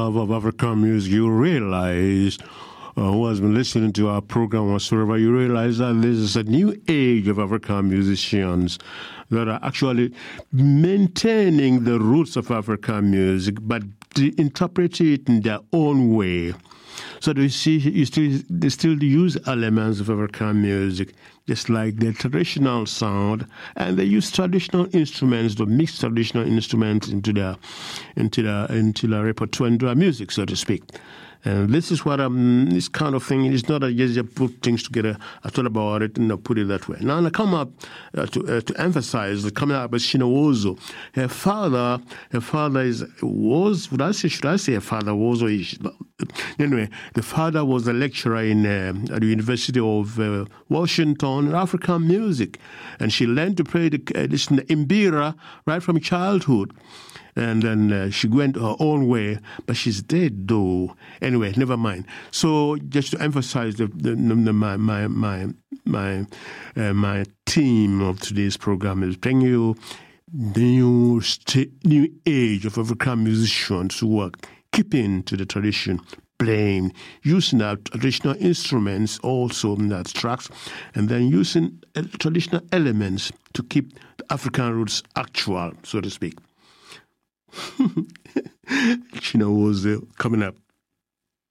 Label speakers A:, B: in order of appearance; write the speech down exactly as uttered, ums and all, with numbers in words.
A: Of, of African music, you realize, uh, who has been listening to our program whatsoever, you realize that this is a new age of African musicians that are actually maintaining the roots of African music, but interpret it in their own way. So you see, you still they still use elements of African music, just like the traditional sound, and they use traditional instruments to mix traditional instruments into their into their into their repertoire, into their music, so to speak. And this is what um, this kind of thing is not a just you put things together. I thought about it and I put it that way. Now I come up uh, to uh, to emphasize the coming up with Chinawuzo. Her father, her father is was. Would I say? Should I say her father was? Or is, anyway, the father was a lecturer in uh, at the University of uh, Washington in African music, and she learned to play the uh, this imbira right from childhood. And then uh, she went her own way, but she's dead though. Anyway, never mind. So just to emphasize the, the, the my my my my uh, my theme of today's program is bringing you new st- new age of African musicians who are keeping to the tradition, playing, using our traditional instruments also in that tracks, and then using uh, traditional elements to keep the African roots actual, so to speak. Chino was uh, coming up.